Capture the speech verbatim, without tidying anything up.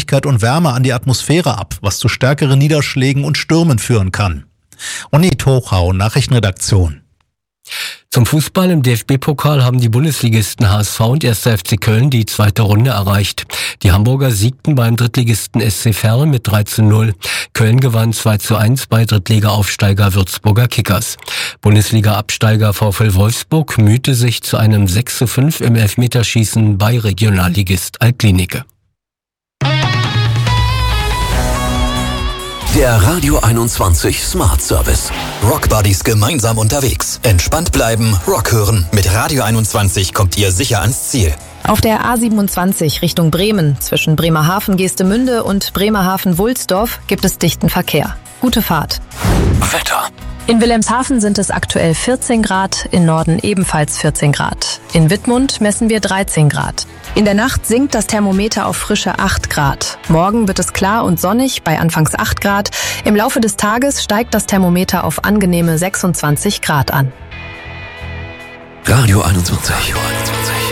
Feuchtigkeit und Wärme an die Atmosphäre ab, was zu stärkeren Niederschlägen und Stürmen führen kann. Onni Tochau, Nachrichtenredaktion. Zum Fußball im D F B-Pokal haben die Bundesligisten H S V und erster F C Köln die zweite Runde erreicht. Die Hamburger siegten beim Drittligisten S C Verl mit drei zu null. Köln gewann zwei zu eins bei Drittliga-Aufsteiger Würzburger Kickers. Bundesliga-Absteiger VfL Wolfsburg mühte sich zu einem sechs zu fünf im Elfmeterschießen bei Regionalligist Altlinike. Der Radio einundzwanzig Smart Service. Rock Buddies gemeinsam unterwegs. Entspannt bleiben, Rock hören. Mit Radio einundzwanzig kommt ihr sicher ans Ziel. Auf der A siebenundzwanzig Richtung Bremen zwischen Bremerhaven-Geestemünde und Bremerhaven-Wulsdorf gibt es dichten Verkehr. Gute Fahrt. Wetter. In Wilhelmshaven sind es aktuell vierzehn Grad, in Norden ebenfalls vierzehn Grad. In Wittmund messen wir dreizehn Grad. In der Nacht sinkt das Thermometer auf frische acht Grad. Morgen wird es klar und sonnig bei anfangs acht Grad. Im Laufe des Tages steigt das Thermometer auf angenehme sechsundzwanzig Grad an. Radio einundzwanzig. Radio einundzwanzig.